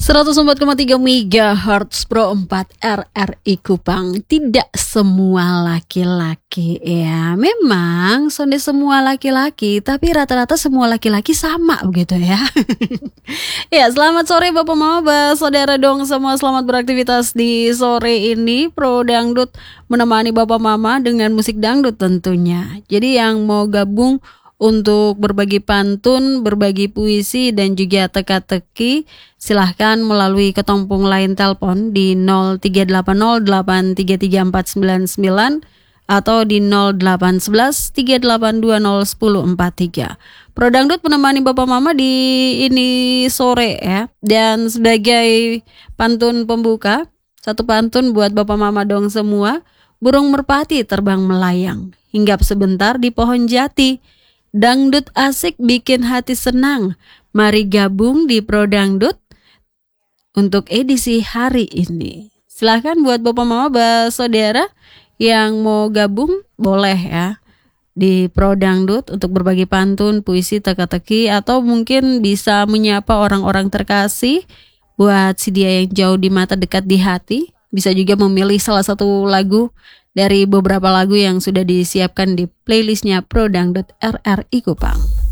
104,3 MHz Pro 4 RRI Kupang. Tidak semua laki-laki ya. Memang sonde semua laki-laki, tapi rata-rata semua laki-laki sama begitu ya. Ya, selamat sore Bapak Mama, saudara dong semua, selamat beraktivitas di sore ini. Pro Dangdut menemani Bapak Mama dengan musik dangdut tentunya. Jadi yang mau gabung untuk berbagi pantun, berbagi puisi, dan juga teka-teki, silahkan melalui ketompong line telepon di 0380833499 atau di 081138201043. Pro Dangdut menemani Bapak Mama di ini sore ya. Dan sebagai pantun pembuka, satu pantun buat Bapak Mama dong semua. Burung merpati terbang melayang, hinggap sebentar di pohon jati. Dangdut asik bikin hati senang. Mari gabung di Pro Dangdut untuk edisi hari ini. Silahkan buat Bapak Mama, saudara yang mau gabung boleh ya di Pro Dangdut untuk berbagi pantun, puisi, teka-teki, atau mungkin bisa menyapa orang-orang terkasih buat si dia yang jauh di mata dekat di hati. Bisa juga memilih salah satu lagu dari beberapa lagu yang sudah disiapkan di playlistnya Pro Dangdut RRI Kupang.